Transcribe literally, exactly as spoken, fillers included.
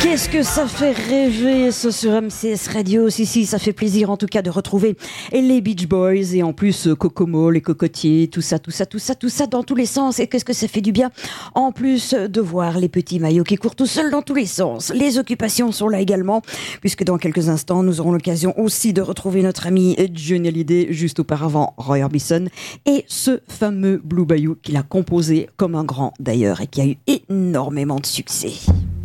Qu'est-ce que ça fait rêver ce sur M C S Radio. Si, si, ça fait plaisir en tout cas de retrouver les Beach Boys et en plus Kokomo, les cocotiers, tout ça, tout ça, tout ça, tout ça dans tous les sens. Et qu'est-ce que ça fait du bien en plus de voir les petits maillots qui courent tout seuls dans tous les sens. Les occupations sont là également, puisque dans quelques instants, nous aurons l'occasion aussi de retrouver notre ami Johnny Hallyday, juste auparavant Roy Orbison, et ce fameux Blue Bayou qu'il a composé comme un grand d'ailleurs et qui a eu énormément de succès.